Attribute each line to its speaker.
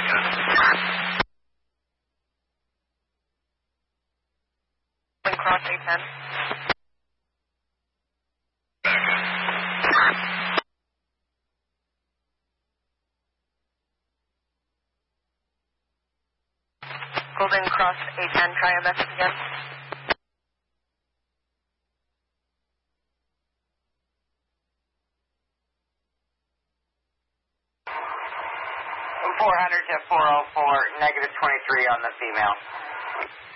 Speaker 1: Cross 810. Golden Cross 810, try your message again.
Speaker 2: -400 to 404, -23 on the female.